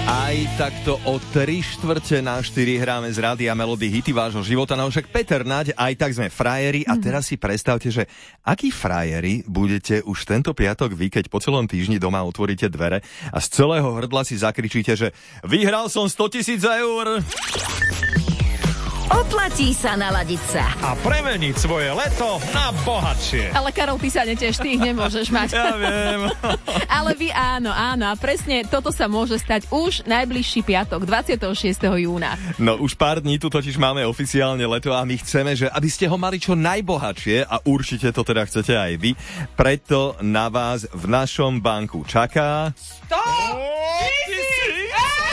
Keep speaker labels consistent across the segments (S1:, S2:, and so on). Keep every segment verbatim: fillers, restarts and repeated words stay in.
S1: Aj takto o tri štvrte na štyri hráme z Rádia Melody hity vášho života. No však Peter Naď, aj tak sme frajeri. A teraz si predstavte, že akí frajeri budete už tento piatok vy, keď po celom týždni doma otvoríte dvere a z celého hrdla si zakričíte, že vyhral som sto tisíc eur.
S2: Oplatí sa naladiť sa.
S3: A premeniť svoje leto na bohatšie.
S4: Ale Karol, ty sa neteš, ty ich nemôžeš mať.
S1: Ja viem.
S4: Ale vy áno, áno. A presne toto sa môže stať už najbližší piatok, dvadsiateho šiesteho júna.
S1: No už pár dní tu totiž máme oficiálne leto a my chceme, že aby ste ho mali čo najbohatšie a určite to teda chcete aj vy. Preto na vás v našom banku čaká... sto tisíc!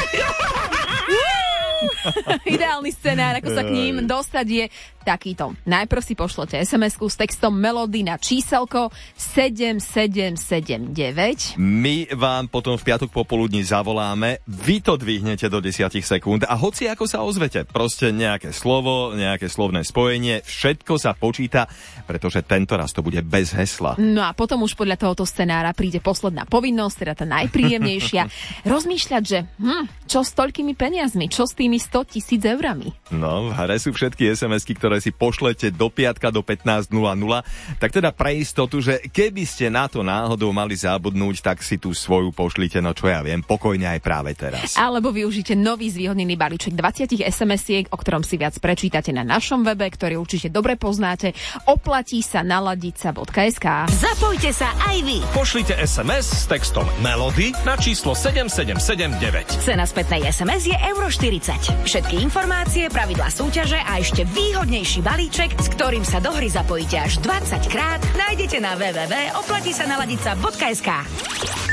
S4: Ideálny scenár, ako sa k ním dostať, je takýto. Najprv si pošlete es em esku s textom Melody na číselko sedem sedem sedem deväť.
S1: My vám potom v piatok popoludní zavoláme, vy to dvihnete do desať sekúnd a hoci ako sa ozvete, proste nejaké slovo, nejaké slovné spojenie, všetko sa počíta, pretože tento raz to bude bez hesla.
S4: No a potom už podľa tohoto scenára príde posledná povinnosť, teda tá najpríjemnejšia, rozmýšľať, že hm, čo s toľkými peniazmi, čo s tými sto tisíc eurami.
S1: No, v hre sú všetky es em esky, ktoré si pošlete do piatka do pätnásť nula nula, tak teda pre istotu, že keby ste na to náhodou mali zabudnúť, tak si tú svoju pošlite, no čo ja viem, pokojne aj práve teraz.
S4: Alebo využite nový zvýhodnený balíček dvadsať es em esiek, o ktorom si viac prečítate na našom webe, ktorý určite dobre poznáte. Oplatí sa naladiť sa bodka es ká.
S2: Zapojte sa aj vy.
S3: Pošlite es em es s textom Melody na číslo sedem sedem sedem deväť.
S2: Cena spätnej es em es je euro štyridsať. Všetky informácie, pravidlá súťaže a ešte výhodnejší balíček, s ktorým sa do hry zapojíte až dvadsať krát, nájdete na w w w bodka oplatí sa naladiť sa bodka es ká.